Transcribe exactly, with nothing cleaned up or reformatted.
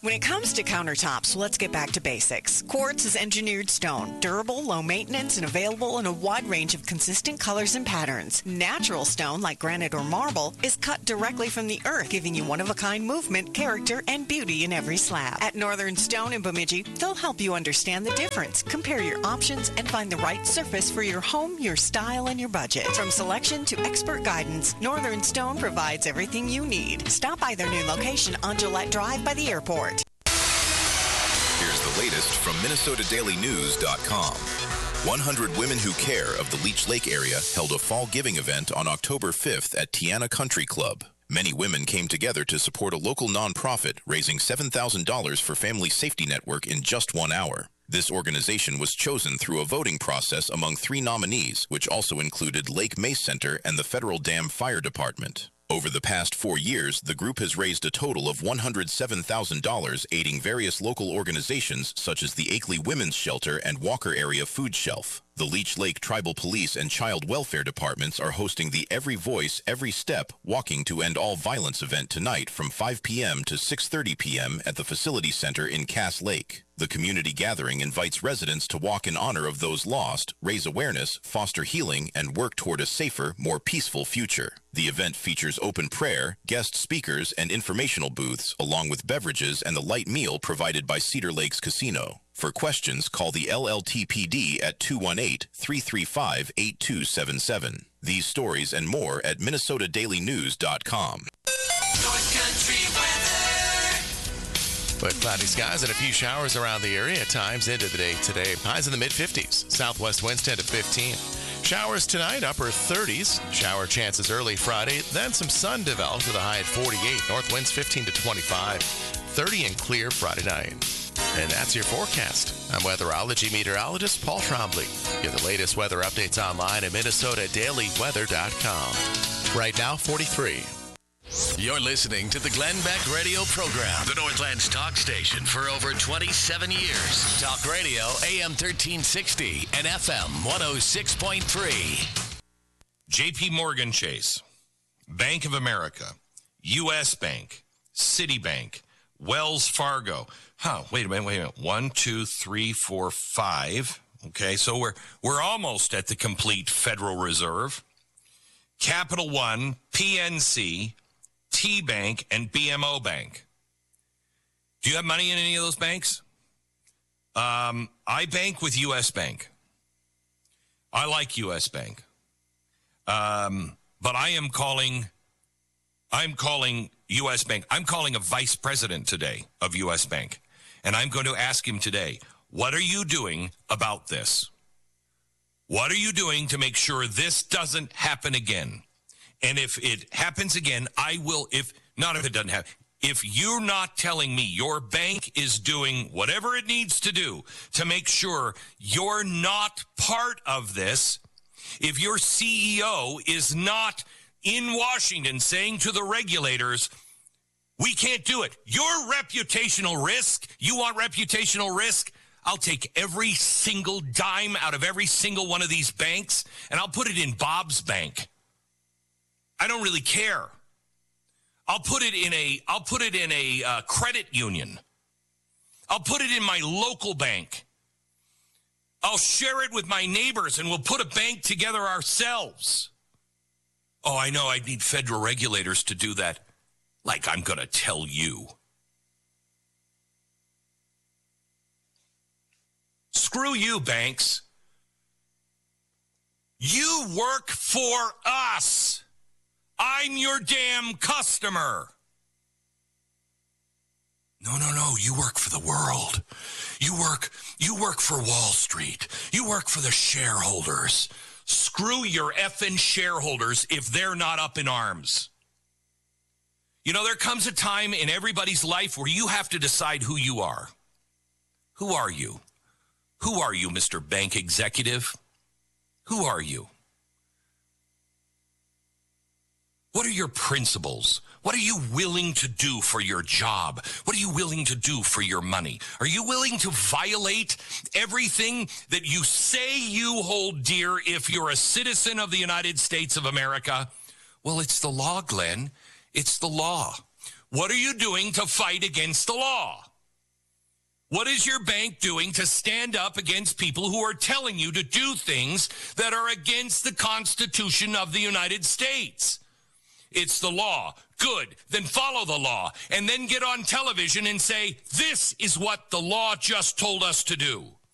When it comes to countertops, let's get back to basics. Quartz is engineered stone, durable, low maintenance, and available in a wide range of consistent colors and patterns. Natural stone, like granite or marble, is cut directly from the earth, giving you one-of-a-kind movement, character, and beauty in every slab. At Northern Stone in Bemidji, they'll help you understand the difference, compare your options, and find the right surface for your home, your style, and your budget. From selection to expert guidance, Northern Stone provides everything you need. Stop by their new location on Gillette Drive by the airport. Here's the latest from Minnesota Daily News dot com. one hundred Women Who Care of the Leech Lake area held a fall giving event on October fifth at Tiana Country Club. Many women came together to support a local nonprofit, raising seven thousand dollars for Family Safety Network in just one hour. This organization was chosen through a voting process among three nominees, which also included Lake Mace Center and the Federal Dam Fire Department. Over the past four years, the group has raised a total of one hundred seven thousand dollars, aiding various local organizations such as the Akeley Women's Shelter and Walker Area Food Shelf. The Leech Lake Tribal Police and Child Welfare Departments are hosting the Every Voice, Every Step Walking to End All Violence event tonight from five p.m. to six thirty p.m. at the Facility Center in Cass Lake. The community gathering invites residents to walk in honor of those lost, raise awareness, foster healing, and work toward a safer, more peaceful future. The event features open prayer, guest speakers, and informational booths, along with beverages and the light meal provided by Cedar Lakes Casino. For questions, call the L L T P D at two one eight, three three five, eight two seven seven. These stories and more at Minnesota Daily News dot com. North Country weather. With cloudy skies and a few showers around the area at times into the day today. Highs in the mid-fifties. Southwest winds ten to fifteen. Showers tonight, upper thirties. Shower chances early Friday. Then some sun develops with a high at forty-eight. North winds fifteen to twenty-five. thirty and clear Friday night. And that's your forecast. I'm weatherology meteorologist Paul Trombley. Get the latest weather updates online at Minnesota Daily Weather dot com. Right now, forty-three. You're listening to the Glenn Beck Radio Program, the Northland's talk station for over twenty-seven years. Talk radio A M thirteen sixty and F M one oh six point three. J P Morgan Chase, Bank of America, U S Bank, Citibank, Wells Fargo. Huh, wait a minute, wait a minute. One, two, three, four, five. Okay, so we're we're almost at the complete Federal Reserve. Capital One, P N C, T-Bank, and B M O Bank. Do you have money in any of those banks? Um, I bank with U S Bank. I like U S Bank. Um, but I am calling, I'm calling U S Bank. I'm calling a vice president today of U S Bank. And I'm going to ask him today, what are you doing about this? What are you doing to make sure this doesn't happen again? And if it happens again, I will, if not if it doesn't happen, if you're not telling me your bank is doing whatever it needs to do to make sure you're not part of this, if your C E O is not in Washington saying to the regulators, we can't do it. Your reputational risk, you want reputational risk? I'll take every single dime out of every single one of these banks, and I'll put it in Bob's bank. I don't really care. I'll put it in a, I'll put it in a uh, credit union. I'll put it in my local bank. I'll share it with my neighbors, and we'll put a bank together ourselves. Oh, I know I need federal regulators to do that. Like I'm going to tell you. Screw you, banks. You work for us. I'm your damn customer. No, no, no. You work for the world. You work, you work for Wall Street. You work for the shareholders. Screw your effing shareholders if they're not up in arms. You know, there comes a time in everybody's life where you have to decide who you are. Who are you? Who are you, Mister Bank Executive? Who are you? What are your principles? What are you willing to do for your job? What are you willing to do for your money? Are you willing to violate everything that you say you hold dear if you're a citizen of the United States of America? Well, it's the law, Glenn. It's the law. What are you doing to fight against the law? What is your bank doing to stand up against people who are telling you to do things that are against the Constitution of the United States? It's the law. Good. Then follow the law. And then get on television and say, this is what the law just told us to do.